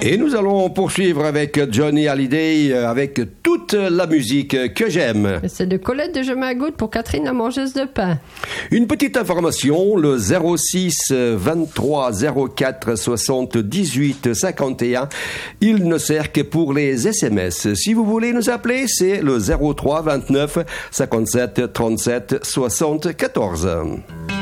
Et nous allons poursuivre avec Johnny Hallyday, avec toute la musique que j'aime. C'est de Colette de Je m'agoutte pour Catherine la mangeuse de pain. Une petite information, le 06 23 04 78 51, il ne sert que pour les SMS. Si vous voulez nous appeler, c'est le 03 29 57 37 74.